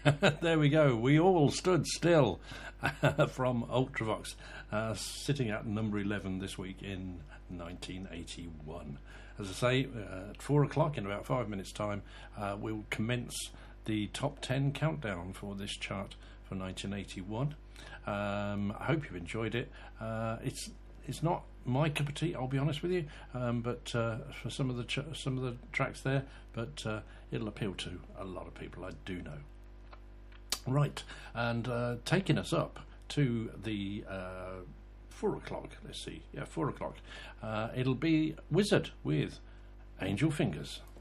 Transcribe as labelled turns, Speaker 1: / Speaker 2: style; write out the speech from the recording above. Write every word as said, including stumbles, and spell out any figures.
Speaker 1: There we go. We all stood still from Ultravox, uh, sitting at number eleven this week in nineteen eighty-one. As I say, uh, at four o'clock in about five minutes' time, uh, we'll commence the top ten countdown for this chart for nineteen eighty-one. Um, I hope you've enjoyed it. Uh, it's it's not my cup of tea, I'll be honest with you, um, but uh, for some of the ch- some of the tracks there, but uh, it'll appeal to a lot of people, I do know. Right, and uh, taking us up to the uh, four o'clock, let's see, yeah, four o'clock, uh, it'll be Wizard with Angel Fingers.